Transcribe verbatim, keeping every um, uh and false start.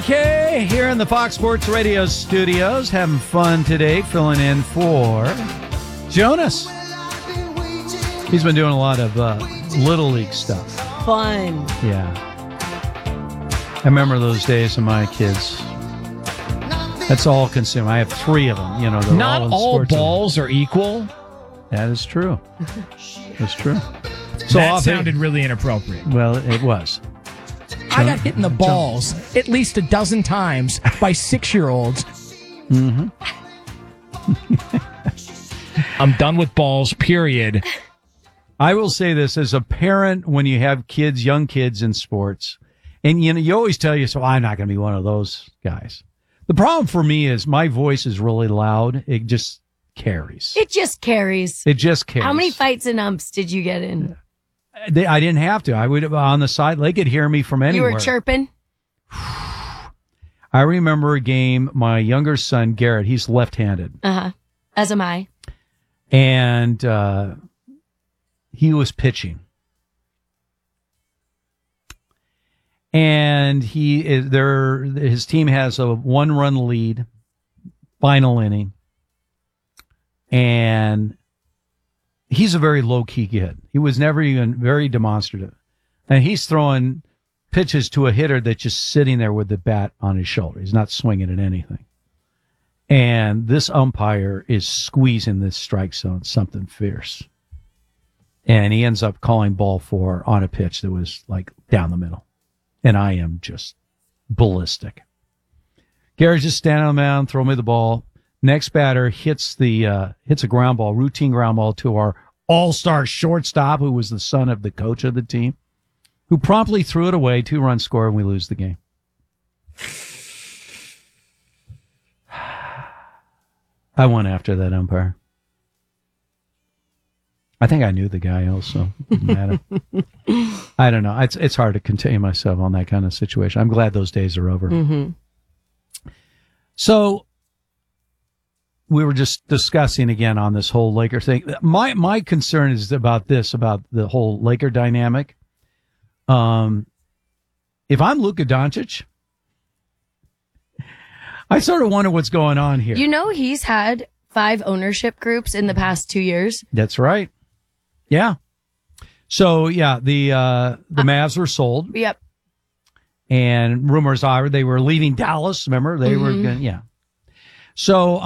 Okay, here in the Fox Sports Radio studios, having fun today, filling in for Jonas. He's been doing a lot of uh, Little League stuff. Fun. Yeah. I remember those days of my kids. That's all consumed. I have three of them. You know, they're Not all, all sports balls are equal. That is true. That's true. So that I'll sounded pick, really inappropriate. well, it was. I got hit in the balls at least a dozen times by six-year-olds. Mm-hmm. I'm done with balls, period. I will say this as a parent, when you have kids, young kids in sports, and you know, you always tell yourself, I'm not going to be one of those guys. The problem for me is my voice is really loud. It just carries. It just carries. It just carries. How many fights and umps did you get in? They, I didn't have to. I would have on the side. They could hear me from anywhere. You were chirping? I remember a game, my younger son, Garrett, he's left-handed. Uh-huh. As am I. And uh, he was pitching. And he is there. His team has a one-run lead, final inning. And he's a very low-key kid. He was never even very demonstrative. And he's throwing pitches to a hitter that's just sitting there with the bat on his shoulder. He's not swinging at anything. And this umpire is squeezing this strike zone, something fierce. And he ends up calling ball four on a pitch that was like down the middle. And I am just ballistic. Gary's just standing on the mound, throw me the ball. Next batter hits the uh, hits a ground ball, routine ground ball to our all-star shortstop, who was the son of the coach of the team, who promptly threw it away, two-run score, and we lose the game. I went after that umpire. I think I knew the guy also. Didn't matter. I don't know. It's it's hard to contain myself on that kind of situation. I'm glad those days are over. Mm-hmm. So we were just discussing again on this whole Laker thing. My my concern is about this, about the whole Laker dynamic. Um, if I'm Luka Doncic, I sort of wonder what's going on here. You know, he's had five ownership groups in the past two years. That's right. Yeah. So yeah, the uh, the Mavs were sold. Yep. And rumors are they were leaving Dallas. Remember, they Mm-hmm. were gonna, yeah. So